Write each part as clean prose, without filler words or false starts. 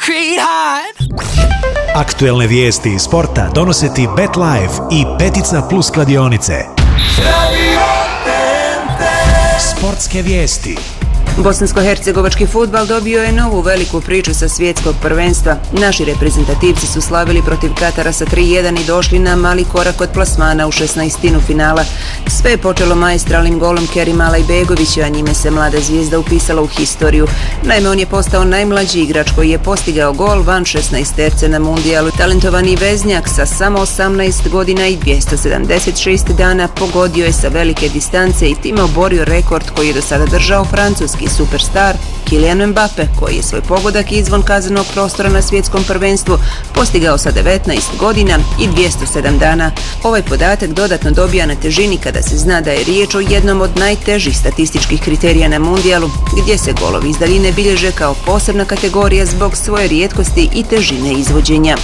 Aktuelne vijesti iz sporta donose ti BetLife i Petica Plus kladionice. Sportske vijesti. Bosansko-hercegovački fudbal dobio je novu veliku priču sa svjetskog prvenstva. Naši reprezentativci su slavili protiv Katara sa 3:1 i došli na mali korak od plasmana u 16. finala. Sve je počelo maestralnim golom Kerima Alajbegovića, a njime se mlada zvijezda upisala u historiju. Naime, on je postao najmlađi igrač koji je postigao gol van 16-terce na mundijalu. Talentovani veznjak sa samo 18 godina i 276 dana pogodio je sa velike distance i time oborio rekord koji je do sada držao francuski superstar Kylian Mbappe, koji je svoj pogodak izvan kaznenog prostora na svjetskom prvenstvu postigao sa 19 godina i 207 dana. Ovaj podatak dodatno dobija na težini kada se zna da je riječ o jednom od najtežih statističkih kriterija na mundijalu, gdje se golovi iz daljine bilježe kao posebna kategorija zbog svoje rijetkosti i težine izvođenja.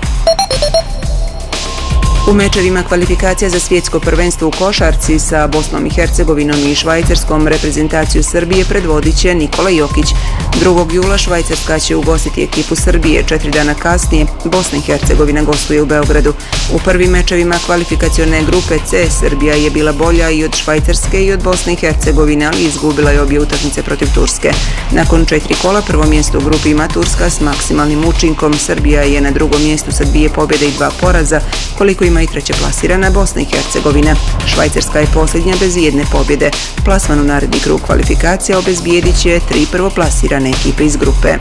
U mečevima kvalifikacija za svjetsko prvenstvo u košarci sa Bosnom i Hercegovinom i Švajcarskom reprezentaciju Srbije predvodit će Nikola Jokić. 2. jula Švajcarska će ugostiti ekipu Srbije, 4 dana kasnije Bosna i Hercegovina gostuje u Beogradu. U prvim mečevima kvalifikacione grupe C Srbija je bila bolja i od Švajcarske i od Bosne i Hercegovine, ali izgubila je obje utakmice protiv Turske. Nakon 4 kola prvo mjesto u grupi ima Turska s maksimalnim učinkom. Srbija je na drugom mjestu sa 2 pobjede i 2 poraza, koliko ima i treće plasirana Bosna i Hercegovina. Švajcarska je posljednja bez jedne pobjede. Plasman u naredni krug kvalifikacija obezbijedit će 3 prvoplasirane ekipe iz grupe.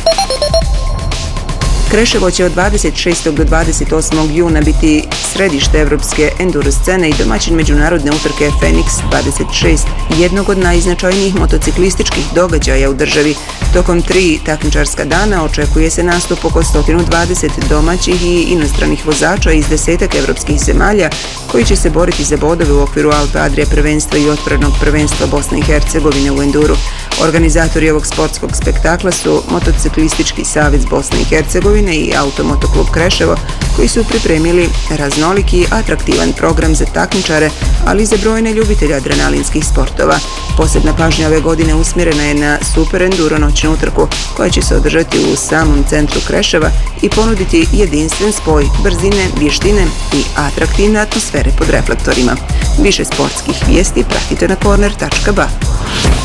Kreševo će od 26. do 28. juna biti središte evropske enduro scene i domaćin međunarodne utrke Phoenix 26, jednog od najznačajnijih motociklističkih događaja u državi. Tokom 3 takmičarska dana očekuje se nastup oko 120 domaćih i inostranih vozača iz 10 evropskih zemalja koji će se boriti za bodove u okviru Alpe Adria prvenstva i otvorenog prvenstva Bosne i Hercegovine u enduru. Organizatori ovog sportskog spektakla su Motociklistički savez Bosne i Hercegovine i Automotoklub Kreševo, koji su pripremili raznoliki i atraktivan program za takmičare, ali i za brojne ljubitelje adrenalinskih sportova. Posebna pažnja ove godine usmjerena je na super enduro noćnu utrku, koja će se održati u samom centru Kreševa i ponuditi jedinstven spoj brzine, vještine i atraktivne atmosfere pod reflektorima. Više sportskih vijesti pratite na corner.ba.